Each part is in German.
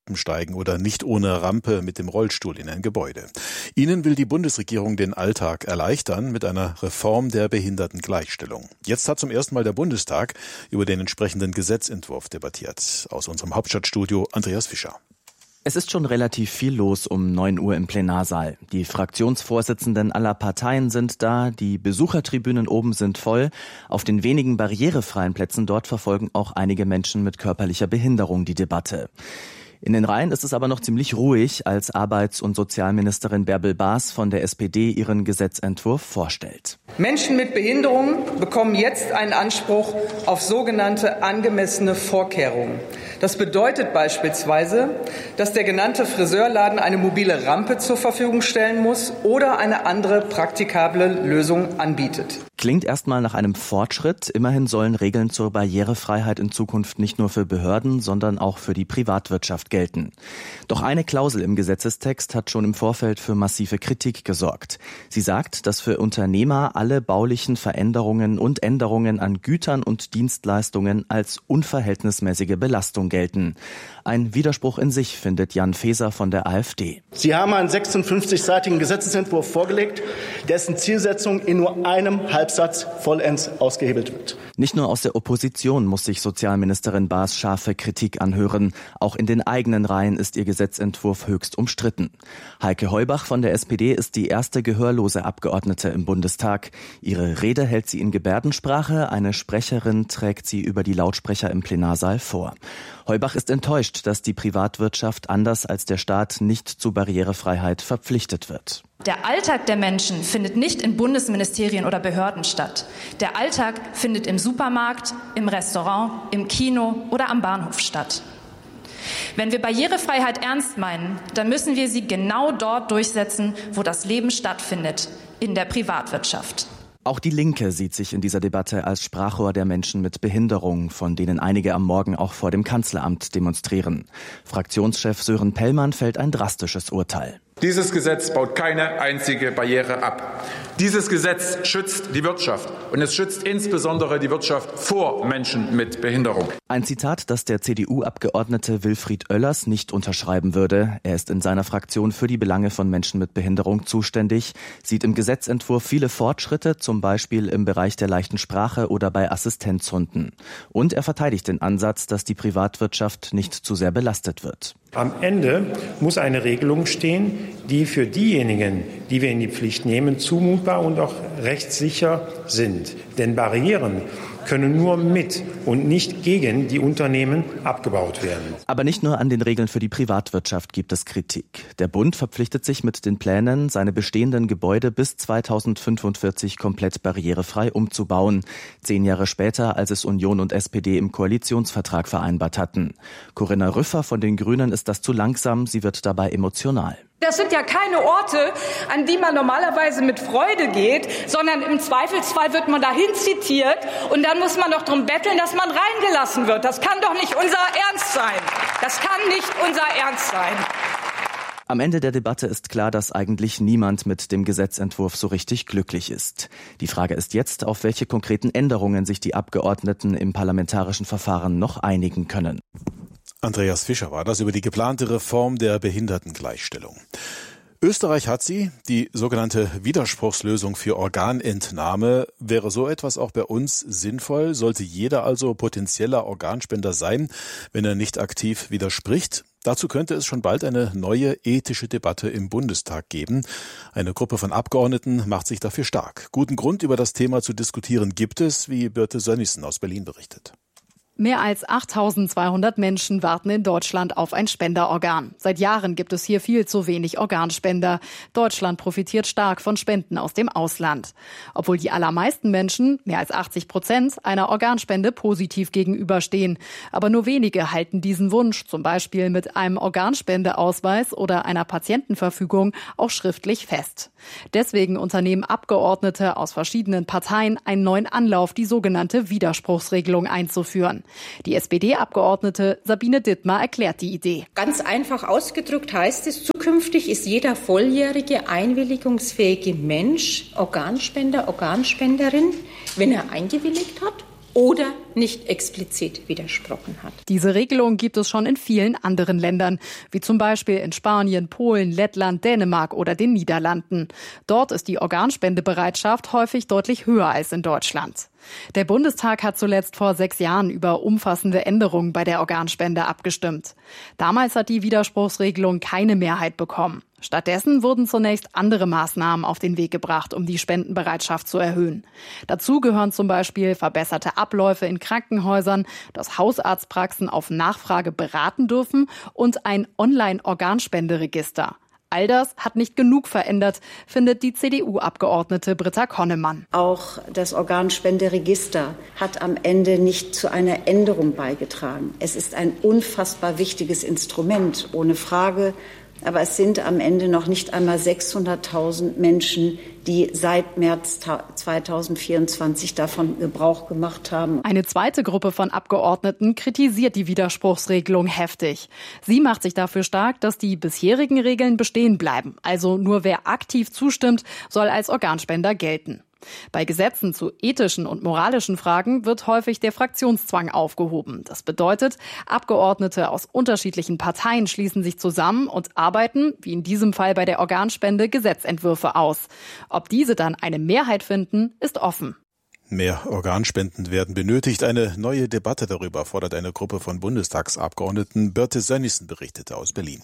Treppen steigen oder nicht ohne Rampe mit dem Rollstuhl in ein Gebäude. Ihnen will die Bundesregierung den Alltag erleichtern mit einer Reform der Behindertengleichstellung. Jetzt hat zum ersten Mal der Bundestag über den entsprechenden Gesetzentwurf debattiert. Aus unserem Hauptstadtstudio Andreas Fischer. Es ist schon relativ viel los um 9 Uhr im Plenarsaal. Die Fraktionsvorsitzenden aller Parteien sind da, die Besuchertribünen oben sind voll. Auf den wenigen barrierefreien Plätzen dort verfolgen auch einige Menschen mit körperlicher Behinderung die Debatte. In den Reihen ist es aber noch ziemlich ruhig, als Arbeits- und Sozialministerin Bärbel Baas von der SPD ihren Gesetzentwurf vorstellt. Menschen mit Behinderungen bekommen jetzt einen Anspruch auf sogenannte angemessene Vorkehrungen. Das bedeutet beispielsweise, dass der genannte Friseurladen eine mobile Rampe zur Verfügung stellen muss oder eine andere praktikable Lösung anbietet. Klingt erstmal nach einem Fortschritt. Immerhin sollen Regeln zur Barrierefreiheit in Zukunft nicht nur für Behörden, sondern auch für die Privatwirtschaft gelten. Doch eine Klausel im Gesetzestext hat schon im Vorfeld für massive Kritik gesorgt. Sie sagt, dass für Unternehmer alle baulichen Veränderungen und Änderungen an Gütern und Dienstleistungen als unverhältnismäßige Belastung gelten. Ein Widerspruch in sich, findet Jan Faeser von der AfD. Sie haben einen 56-seitigen Gesetzesentwurf vorgelegt, dessen Zielsetzung in nur einem Halbsatz vollends ausgehebelt wird. Nicht nur aus der Opposition muss sich Sozialministerin Baas scharfe Kritik anhören. Auch in den eigenen Reihen ist ihr Gesetzentwurf höchst umstritten. Heike Heubach von der SPD ist die erste gehörlose Abgeordnete im Bundestag. Ihre Rede hält sie in Gebärdensprache. Eine Sprecherin trägt sie über die Lautsprecher im Plenarsaal vor. Heubach ist enttäuscht, dass die Privatwirtschaft anders als der Staat nicht zu Barrierefreiheit verpflichtet wird. Der Alltag der Menschen findet nicht in Bundesministerien oder Behörden statt. Der Alltag findet im Supermarkt, im Restaurant, im Kino oder am Bahnhof statt. Wenn wir Barrierefreiheit ernst meinen, dann müssen wir sie genau dort durchsetzen, wo das Leben stattfindet, in der Privatwirtschaft. Auch die Linke sieht sich in dieser Debatte als Sprachrohr der Menschen mit Behinderung, von denen einige am Morgen auch vor dem Kanzleramt demonstrieren. Fraktionschef Sören Pellmann fällt ein drastisches Urteil. Dieses Gesetz baut keine einzige Barriere ab. Dieses Gesetz schützt die Wirtschaft und es schützt insbesondere die Wirtschaft vor Menschen mit Behinderung. Ein Zitat, das der CDU-Abgeordnete Wilfried Oellers nicht unterschreiben würde. Er ist in seiner Fraktion für die Belange von Menschen mit Behinderung zuständig, sieht im Gesetzentwurf viele Fortschritte, zum Beispiel im Bereich der leichten Sprache oder bei Assistenzhunden. Und er verteidigt den Ansatz, dass die Privatwirtschaft nicht zu sehr belastet wird. Am Ende muss eine Regelung stehen, die für diejenigen, die wir in die Pflicht nehmen, zumutbar und auch rechtssicher sind. Denn Barrieren können nur mit und nicht gegen die Unternehmen abgebaut werden. Aber nicht nur an den Regeln für die Privatwirtschaft gibt es Kritik. Der Bund verpflichtet sich mit den Plänen, seine bestehenden Gebäude bis 2045 komplett barrierefrei umzubauen. 10 Jahre später, als es Union und SPD im Koalitionsvertrag vereinbart hatten. Corinna Rüffer von den Grünen ist das zu langsam, sie wird dabei emotional. Das sind ja keine Orte, an die man normalerweise mit Freude geht, sondern im Zweifelsfall wird man dahin zitiert und dann muss man doch drum betteln, dass man reingelassen wird. Das kann doch nicht unser Ernst sein. Das kann nicht unser Ernst sein. Am Ende der Debatte ist klar, dass eigentlich niemand mit dem Gesetzentwurf so richtig glücklich ist. Die Frage ist jetzt, auf welche konkreten Änderungen sich die Abgeordneten im parlamentarischen Verfahren noch einigen können. Andreas Fischer war das über die geplante Reform der Behindertengleichstellung. Österreich hat sie, die sogenannte Widerspruchslösung für Organentnahme. Wäre so etwas auch bei uns sinnvoll? Sollte jeder also potenzieller Organspender sein, wenn er nicht aktiv widerspricht? Dazu könnte es schon bald eine neue ethische Debatte im Bundestag geben. Eine Gruppe von Abgeordneten macht sich dafür stark. Guten Grund, über das Thema zu diskutieren, gibt es, wie Birte Sönnigsen aus Berlin berichtet. Mehr als 8.200 Menschen warten in Deutschland auf ein Spenderorgan. Seit Jahren gibt es hier viel zu wenig Organspender. Deutschland profitiert stark von Spenden aus dem Ausland. Obwohl die allermeisten Menschen, mehr als 80%, einer Organspende positiv gegenüberstehen. Aber nur wenige halten diesen Wunsch, zum Beispiel mit einem Organspendeausweis oder einer Patientenverfügung, auch schriftlich fest. Deswegen unternehmen Abgeordnete aus verschiedenen Parteien einen neuen Anlauf, die sogenannte Widerspruchsregelung einzuführen. Die SPD-Abgeordnete Sabine Dittmar erklärt die Idee. Ganz einfach ausgedrückt heißt es, zukünftig ist jeder volljährige, einwilligungsfähige Mensch Organspender, Organspenderin, wenn er eingewilligt hat oder nicht explizit widersprochen hat. Diese Regelung gibt es schon in vielen anderen Ländern, wie zum Beispiel in Spanien, Polen, Lettland, Dänemark oder den Niederlanden. Dort ist die Organspendebereitschaft häufig deutlich höher als in Deutschland. Der Bundestag hat zuletzt vor 6 Jahren über umfassende Änderungen bei der Organspende abgestimmt. Damals hat die Widerspruchsregelung keine Mehrheit bekommen. Stattdessen wurden zunächst andere Maßnahmen auf den Weg gebracht, um die Spendenbereitschaft zu erhöhen. Dazu gehören zum Beispiel verbesserte Abläufe in Krankenhäusern, dass Hausarztpraxen auf Nachfrage beraten dürfen und ein Online-Organspenderegister. All das hat nicht genug verändert, findet die CDU-Abgeordnete Britta Konnemann. Auch das Organspenderegister hat am Ende nicht zu einer Änderung beigetragen. Es ist ein unfassbar wichtiges Instrument, ohne Frage. Aber es sind am Ende noch nicht einmal 600.000 Menschen, die seit März 2024 davon Gebrauch gemacht haben. Eine zweite Gruppe von Abgeordneten kritisiert die Widerspruchsregelung heftig. Sie macht sich dafür stark, dass die bisherigen Regeln bestehen bleiben. Also nur wer aktiv zustimmt, soll als Organspender gelten. Bei Gesetzen zu ethischen und moralischen Fragen wird häufig der Fraktionszwang aufgehoben. Das bedeutet, Abgeordnete aus unterschiedlichen Parteien schließen sich zusammen und arbeiten, wie in diesem Fall bei der Organspende, Gesetzentwürfe aus. Ob diese dann eine Mehrheit finden, ist offen. Mehr Organspenden werden benötigt. Eine neue Debatte darüber fordert eine Gruppe von Bundestagsabgeordneten. Birte Sönnigsen berichtete aus Berlin.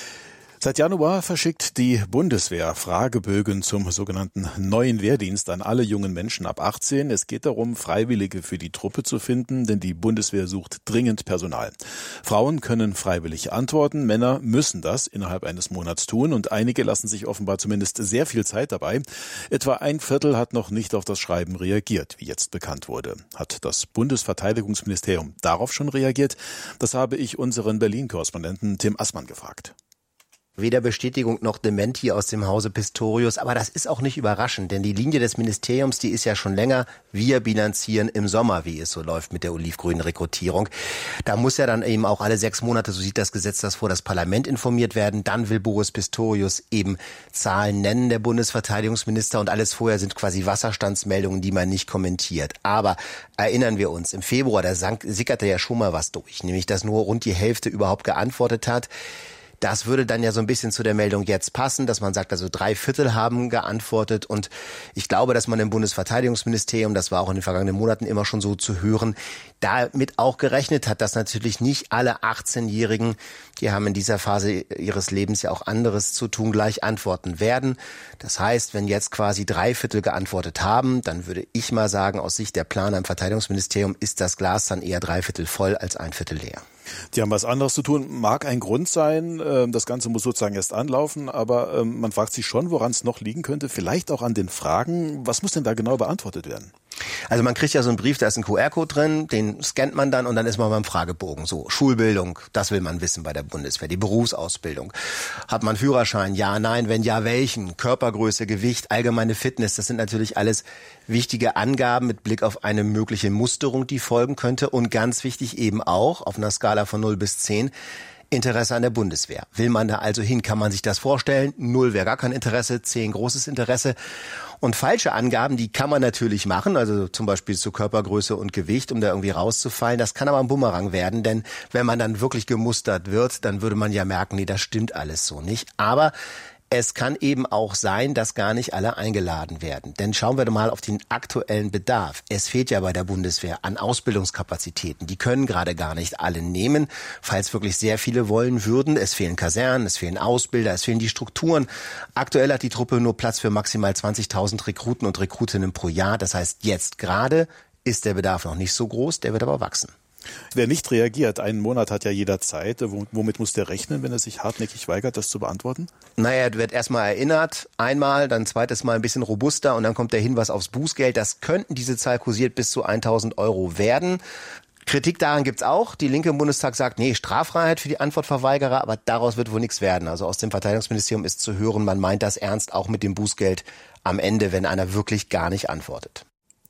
Seit Januar verschickt die Bundeswehr Fragebögen zum sogenannten neuen Wehrdienst an alle jungen Menschen ab 18. Es geht darum, Freiwillige für die Truppe zu finden, denn die Bundeswehr sucht dringend Personal. Frauen können freiwillig antworten, Männer müssen das innerhalb eines Monats tun und einige lassen sich offenbar zumindest sehr viel Zeit dabei. Etwa 1/4 hat noch nicht auf das Schreiben reagiert, wie jetzt bekannt wurde. Hat das Bundesverteidigungsministerium darauf schon reagiert? Das habe ich unseren Berlin-Korrespondenten Tim Assmann gefragt. Weder Bestätigung noch Dementi aus dem Hause Pistorius, aber das ist auch nicht überraschend, denn die Linie des Ministeriums, die ist ja schon länger, wir bilanzieren im Sommer, wie es so läuft mit der olivgrünen Rekrutierung. Da muss ja dann eben auch alle 6 Monate, so sieht das Gesetz das vor, das Parlament informiert werden. Dann will Boris Pistorius eben Zahlen nennen, der Bundesverteidigungsminister, und alles vorher sind quasi Wasserstandsmeldungen, die man nicht kommentiert. Aber erinnern wir uns, im Februar, da sickerte ja schon mal was durch, nämlich dass nur rund die Hälfte überhaupt geantwortet hat. Das würde dann ja so ein bisschen zu der Meldung jetzt passen, dass man sagt, also 3/4 haben geantwortet. Und ich glaube, dass man im Bundesverteidigungsministerium, das war auch in den vergangenen Monaten immer schon so zu hören, damit auch gerechnet hat, dass natürlich nicht alle 18-Jährigen, die haben in dieser Phase ihres Lebens ja auch anderes zu tun, gleich antworten werden. Das heißt, wenn jetzt quasi 3/4 geantwortet haben, dann würde ich mal sagen, aus Sicht der Planer im Verteidigungsministerium ist das Glas dann eher 3/4 voll als 1/4 leer. Die haben was anderes zu tun. Mag ein Grund sein, das Ganze muss sozusagen erst anlaufen, aber man fragt sich schon, woran es noch liegen könnte. Vielleicht auch an den Fragen, was muss denn da genau beantwortet werden? Also man kriegt ja so einen Brief, da ist ein QR-Code drin, den scannt man dann und dann ist man beim Fragebogen. So, Schulbildung, das will man wissen bei der Bundeswehr, die Berufsausbildung. Hat man Führerschein? Ja, nein, wenn ja, welchen? Körpergröße, Gewicht, allgemeine Fitness, das sind natürlich alles wichtige Angaben mit Blick auf eine mögliche Musterung, die folgen könnte. Und ganz wichtig eben auch, auf einer Skala von 0 bis 10, Interesse an der Bundeswehr. Will man da also hin? Kann man sich das vorstellen? 0 wäre gar kein Interesse, 10 großes Interesse. Und falsche Angaben, die kann man natürlich machen, also zum Beispiel zu Körpergröße und Gewicht, um da irgendwie rauszufallen. Das kann aber ein Bumerang werden, denn wenn man dann wirklich gemustert wird, dann würde man ja merken, nee, das stimmt alles so nicht. Aber es kann eben auch sein, dass gar nicht alle eingeladen werden. Denn schauen wir doch mal auf den aktuellen Bedarf. Es fehlt ja bei der Bundeswehr an Ausbildungskapazitäten. Die können gerade gar nicht alle nehmen, falls wirklich sehr viele wollen würden. Es fehlen Kasernen, es fehlen Ausbilder, es fehlen die Strukturen. Aktuell hat die Truppe nur Platz für maximal 20.000 Rekruten und Rekrutinnen pro Jahr. Das heißt, jetzt gerade ist der Bedarf noch nicht so groß, der wird aber wachsen. Wer nicht reagiert, einen Monat hat ja jeder Zeit. Womit muss der rechnen, wenn er sich hartnäckig weigert, das zu beantworten? Naja, er wird erstmal erinnert, einmal, dann zweites Mal ein bisschen robuster und dann kommt der Hinweis aufs Bußgeld. Das könnten, diese Zahl kursiert, bis zu 1.000 € werden. Kritik daran gibt's auch. Die Linke im Bundestag sagt, nee, Straffreiheit für die Antwortverweigerer, aber daraus wird wohl nichts werden. Also aus dem Verteidigungsministerium ist zu hören, man meint das ernst, auch mit dem Bußgeld am Ende, wenn einer wirklich gar nicht antwortet.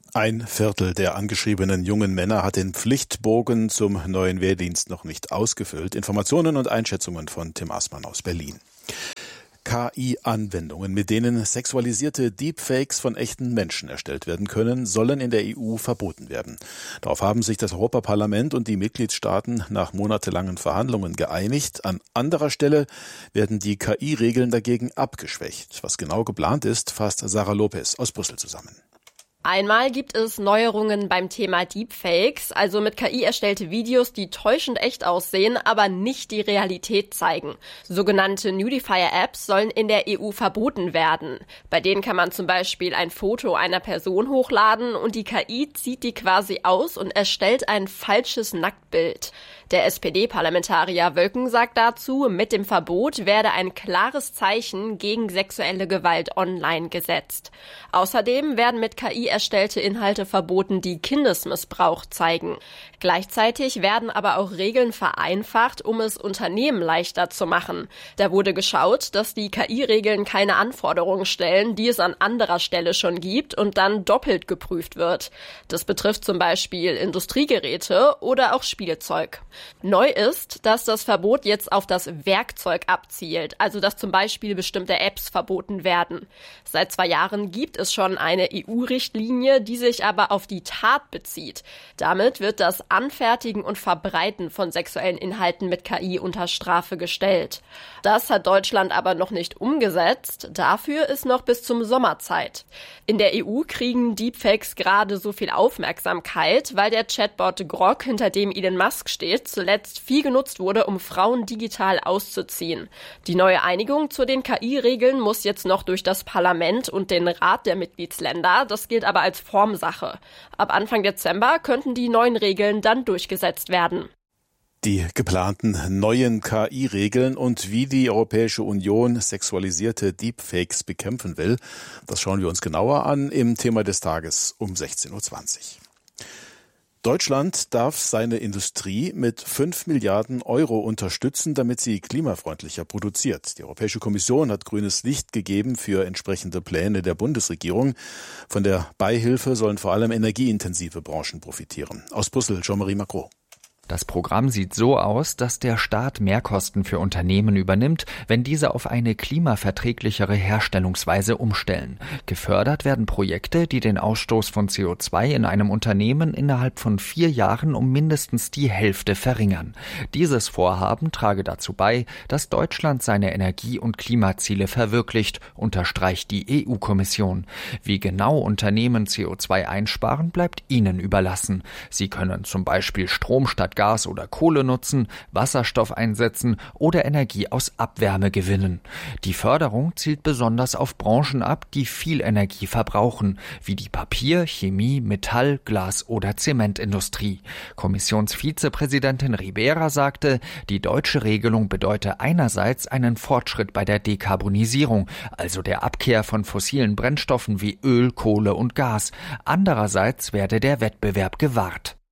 1/4 der angeschriebenen jungen Männer hat den Pflichtbogen zum neuen Wehrdienst noch nicht ausgefüllt. Informationen und Einschätzungen von Tim Assmann aus Berlin. KI-Anwendungen, mit denen sexualisierte Deepfakes von echten Menschen erstellt werden können, sollen in der EU verboten werden. Darauf haben sich das Europaparlament und die Mitgliedstaaten nach monatelangen Verhandlungen geeinigt. An anderer Stelle werden die KI-Regeln dagegen abgeschwächt. Was genau geplant ist, fasst Sarah Lopez aus Brüssel zusammen. Einmal gibt es Neuerungen beim Thema Deepfakes, also mit KI erstellte Videos, die täuschend echt aussehen, aber nicht die Realität zeigen. Sogenannte Nudifier-Apps sollen in der EU verboten werden. Bei denen kann man zum Beispiel ein Foto einer Person hochladen und die KI zieht die quasi aus und erstellt ein falsches Nacktbild. Der SPD-Parlamentarier Wölken sagt dazu, mit dem Verbot werde ein klares Zeichen gegen sexuelle Gewalt online gesetzt. Außerdem werden mit KI erstellte Inhalte verboten, die Kindesmissbrauch zeigen. Gleichzeitig werden aber auch Regeln vereinfacht, um es Unternehmen leichter zu machen. Da wurde geschaut, dass die KI-Regeln keine Anforderungen stellen, die es an anderer Stelle schon gibt und dann doppelt geprüft wird. Das betrifft zum Beispiel Industriegeräte oder auch Spielzeug. Neu ist, dass das Verbot jetzt auf das Werkzeug abzielt, also dass zum Beispiel bestimmte Apps verboten werden. Seit 2 Jahren gibt es schon eine EU-Richtlinie, die sich aber auf die Tat bezieht. Damit wird das Anfertigen und Verbreiten von sexuellen Inhalten mit KI unter Strafe gestellt. Das hat Deutschland aber noch nicht umgesetzt. Dafür ist noch bis zum Sommer Zeit. In der EU kriegen Deepfakes gerade so viel Aufmerksamkeit, weil der Chatbot Grok, hinter dem Elon Musk steht, zuletzt viel genutzt wurde, um Frauen digital auszuziehen. Die neue Einigung zu den KI-Regeln muss jetzt noch durch das Parlament und den Rat der Mitgliedsländer. Das gilt aber als Formsache. Ab Anfang Dezember könnten die neuen Regeln dann durchgesetzt werden. Die geplanten neuen KI-Regeln und wie die Europäische Union sexualisierte Deepfakes bekämpfen will, das schauen wir uns genauer an im Thema des Tages um 16:20 Uhr. Deutschland darf seine Industrie mit 5 Milliarden Euro unterstützen, damit sie klimafreundlicher produziert. Die Europäische Kommission hat grünes Licht gegeben für entsprechende Pläne der Bundesregierung. Von der Beihilfe sollen vor allem energieintensive Branchen profitieren. Aus Brüssel, Jean-Marie Macron. Das Programm sieht so aus, dass der Staat Mehrkosten für Unternehmen übernimmt, wenn diese auf eine klimaverträglichere Herstellungsweise umstellen. Gefördert werden Projekte, die den Ausstoß von CO2 in einem Unternehmen innerhalb von 4 Jahren um mindestens die Hälfte verringern. Dieses Vorhaben trage dazu bei, dass Deutschland seine Energie- und Klimaziele verwirklicht, unterstreicht die EU-Kommission. Wie genau Unternehmen CO2 einsparen, bleibt ihnen überlassen. Sie können zum Beispiel Strom statt Gas oder Kohle nutzen, Wasserstoff einsetzen oder Energie aus Abwärme gewinnen. Die Förderung zielt besonders auf Branchen ab, die viel Energie verbrauchen, wie die Papier-, Chemie-, Metall-, Glas- oder Zementindustrie. Kommissionsvizepräsidentin Ribera sagte, die deutsche Regelung bedeute einerseits einen Fortschritt bei der Dekarbonisierung, also der Abkehr von fossilen Brennstoffen wie Öl, Kohle und Gas. Andererseits werde der Wettbewerb gewahrt.